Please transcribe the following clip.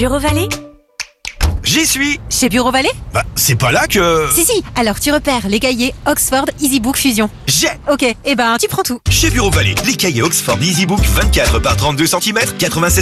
Bureau Vallée? J'y suis. Chez Bureau Vallée? Bah, c'est pas là que... Si, alors tu repères les cahiers Oxford EasyBook Fusion. J'ai. Ok, tu prends tout. Chez Bureau Vallée, les cahiers Oxford EasyBook 24 par 32 cm, 96